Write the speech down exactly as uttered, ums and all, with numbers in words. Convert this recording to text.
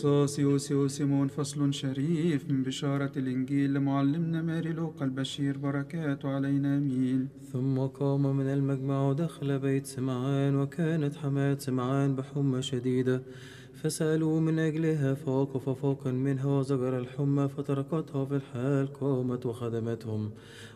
قصاص يوسي سيمون فصل شريف من بشارة الإنجيل لمعلمنا ماري لوقا البشير، بركاته علينا آمين. ثم قام من المجمع ودخل بيت سمعان، وكانت حماة سمعان بحمى شديدة، فسألوا من أجلها، فوقف فوقا منها وزجر الحمى فتركتها في الحال، قامت وخدمتهم.